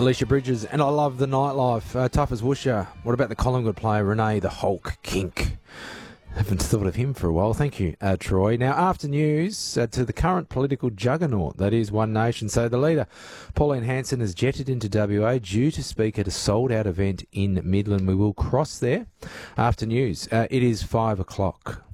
Alicia Bridges, and I love the nightlife. Tough as Woosha. What about the Collingwood player, Renee the Hulk Kink? Haven't thought of him for a while. Thank you, Troy. Now, after news to the current political juggernaut, that is One Nation. So the leader, Pauline Hanson, has jetted into WA due to speak at a sold-out event in Midland. We will cross there after news. It is 5 o'clock.